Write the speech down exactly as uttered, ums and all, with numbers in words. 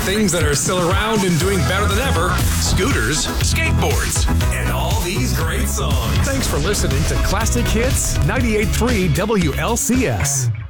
Things that are still around and doing better than ever: scooters, skateboards, and all these great songs. Thanks for listening to Classic Hits ninety-eight point three W L C S.